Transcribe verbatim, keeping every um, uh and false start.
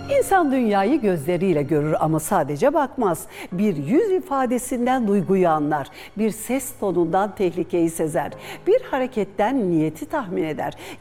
İnsan dünyayı gözleriyle görür ama sadece bakmaz. Bir yüz ifadesinden duyguyu anlar. Bir ses tonundan tehlikeyi sezer. Bir hareketten niyeti tahmin eder.